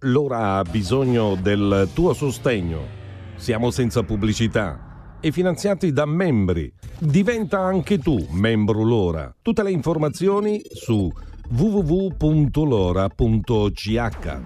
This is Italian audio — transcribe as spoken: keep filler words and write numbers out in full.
L'ora ha bisogno del tuo sostegno. Siamo senza pubblicità e finanziati da membri. Diventa anche tu membro L'ora. Tutte le informazioni su w w w punto lora punto c h.